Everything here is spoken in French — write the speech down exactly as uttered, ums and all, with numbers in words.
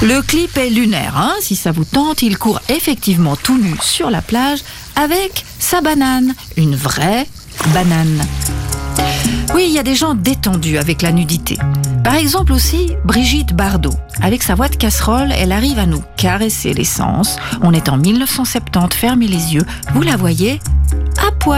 Le clip est lunaire, hein, si ça vous tente. Il court effectivement tout nu sur la plage avec sa banane, une vraie banane. Oui, il y a des gens détendus avec la nudité. Par exemple aussi, Brigitte Bardot. Avec sa voix de casserole, elle arrive à nous caresser les sens. On est en mille neuf cent soixante-dix, fermez les yeux, vous la voyez à poil.